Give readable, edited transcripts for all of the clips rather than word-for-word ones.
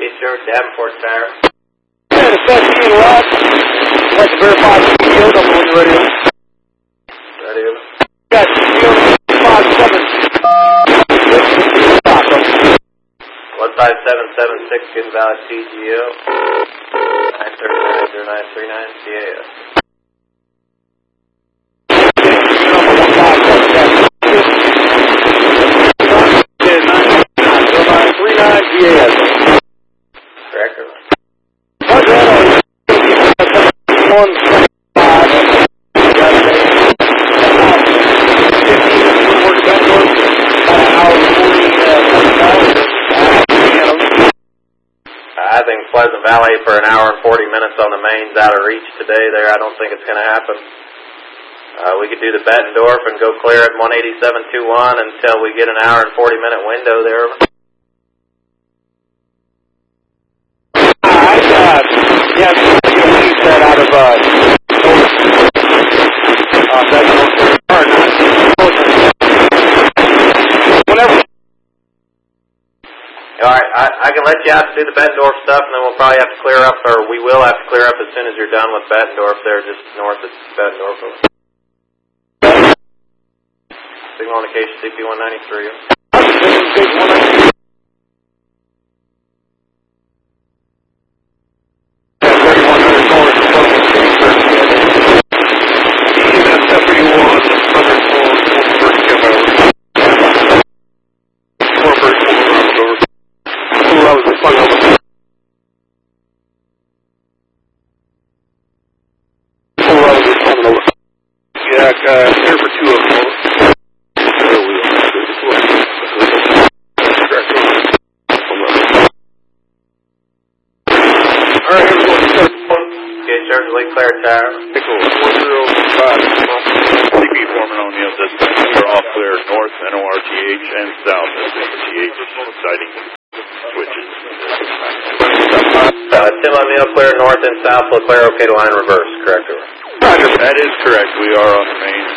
Sherwood, Davenport Tower. Yeah, it's 17 Rock. I'd like to verify the CDO number when you're ready. Ready? Got CDO number 57. 15776, good valid TGO. 9390939 CAS. Correct. I think Pleasant Valley for an hour and 40 minutes on the main's out of reach today there. I don't think it's going to happen. We could do the Bettendorf and go clear at 187.21 until we get an hour and 40 minute window there. Yeah, you said out of, whenever. Alright, I can let you out to do the Bettendorf stuff, and then we'll probably have to clear up, or we will have to clear up as soon as you're done with Bettendorf there, just north of Bettendorf. Signal indication CP193. Here for 2 of them. Alright, Okay, Church Lake Claire Tower. Nickel 4015. CP Foreman on the dispatch. We're off clear north, NORTH, and south, NORTH, sighting switches. Tim O'Neill, clear north and south, LeClaire, okay to line reverse, correct? Roger, that is correct. We are on the main.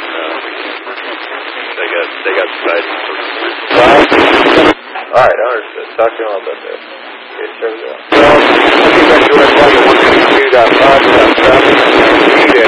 They got sighting. Alright, I understood. Talk to you all about that. Okay, sure. Well, I think that's